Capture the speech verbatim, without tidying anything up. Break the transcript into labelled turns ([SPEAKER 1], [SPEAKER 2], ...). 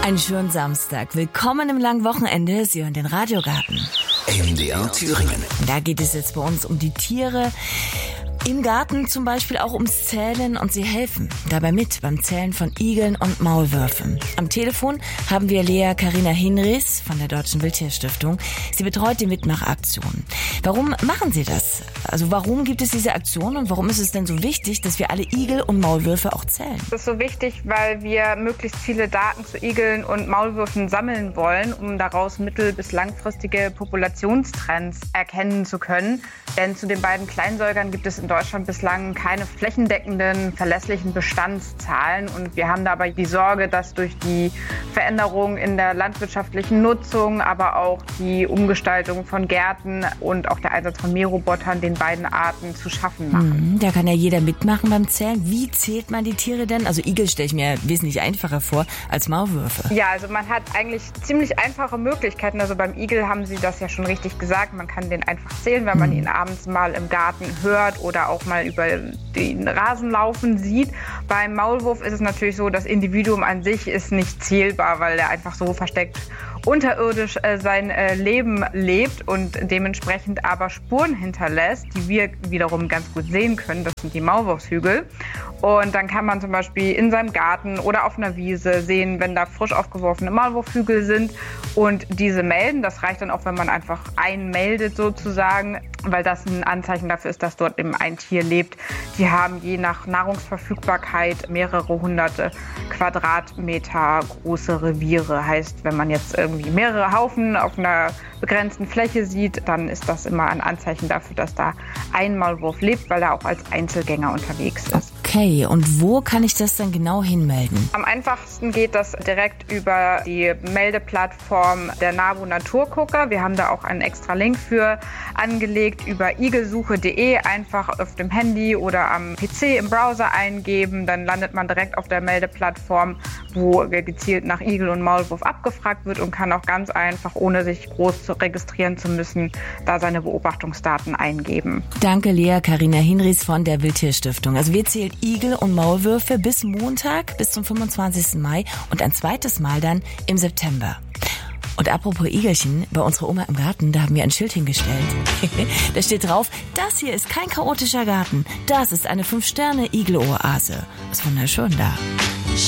[SPEAKER 1] Einen schönen Samstag. Willkommen im langen Wochenende. Sie hören den Radiogarten.
[SPEAKER 2] M D R Thüringen.
[SPEAKER 1] Da geht es jetzt bei uns um die Tiere. Im Garten zum Beispiel auch ums Zählen und sie helfen dabei mit beim Zählen von Igeln und Maulwürfen. Am Telefon haben wir Lea Carina Hinrichs von der Deutschen Wildtierstiftung. Sie betreut die Mitmachaktion. Warum machen Sie das? Also warum gibt es diese Aktion und warum ist es denn so wichtig, dass wir alle Igel und Maulwürfe auch zählen?
[SPEAKER 3] Das ist so wichtig, weil wir möglichst viele Daten zu Igeln und Maulwürfen sammeln wollen, um daraus mittel- bis langfristige Populationstrends erkennen zu können. Denn zu den beiden Kleinsäugern gibt es in Deutschland bislang keine flächendeckenden, verlässlichen Bestandszahlen. Und wir haben dabei die Sorge, dass durch die Veränderung in der landwirtschaftlichen Nutzung, aber auch die Umgestaltung von Gärten und auch der Einsatz von Mährobotern den beiden Arten zu schaffen machen.
[SPEAKER 1] Mhm, da kann ja jeder mitmachen beim Zählen. Wie zählt man die Tiere denn? Also Igel stelle ich mir wesentlich einfacher vor als Maulwürfe.
[SPEAKER 3] Ja, also man hat eigentlich ziemlich einfache Möglichkeiten. Also beim Igel haben Sie das ja schon richtig gesagt. Man kann den einfach zählen, wenn man ihn abends mal im Garten hört oder auch mal über den Rasen laufen sieht. Beim Maulwurf ist es natürlich so, das Individuum an sich ist nicht zählbar, weil er einfach so versteckt unterirdisch äh, sein äh, Leben lebt und dementsprechend aber Spuren hinterlässt, die wir wiederum ganz gut sehen können. Das sind die Maulwurfshügel. Und dann kann man zum Beispiel in seinem Garten oder auf einer Wiese sehen, wenn da frisch aufgeworfene Maulwurfhügel sind und diese melden. Das reicht dann auch, wenn man einfach einen meldet sozusagen, weil das ein Anzeichen dafür ist, dass dort eben ein Tier lebt. Die haben je nach Nahrungsverfügbarkeit mehrere hunderte Quadratmeter große Reviere. Heißt, wenn man jetzt irgendwie mehrere Haufen auf einer begrenzten Fläche sieht, dann ist das immer ein Anzeichen dafür, dass da ein Maulwurf lebt, weil er auch als Einzelgänger unterwegs ist.
[SPEAKER 1] Okay, und wo kann ich das dann genau hinmelden?
[SPEAKER 3] Am einfachsten geht das direkt über die Meldeplattform der NABU Naturgucker. Wir haben da auch einen extra Link für angelegt über igelsuche punkt de. Einfach auf dem Handy oder am P C im Browser eingeben. Dann landet man direkt auf der Meldeplattform, wo gezielt nach Igel und Maulwurf abgefragt wird und kann auch ganz einfach, ohne sich groß zu registrieren zu müssen, da seine Beobachtungsdaten eingeben.
[SPEAKER 1] Danke, Lea Carina Hinrichs von der Wildtierstiftung. Also wir zählen Igel und Maulwürfe bis Montag, bis zum fünfundzwanzigsten Mai und ein zweites Mal dann im September. Und apropos Igelchen, bei unserer Oma im Garten, da haben wir ein Schild hingestellt. Da steht drauf, das hier ist kein chaotischer Garten. Das ist eine fünf Sterne Igel-Oase. Ist wunderschön da.